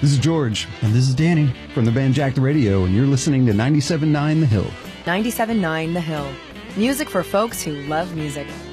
This is George. And this is Danny. From the band Jack the Radio, and you're listening to 97.9 The Hill. 97.9 The Hill. Music for folks who love music.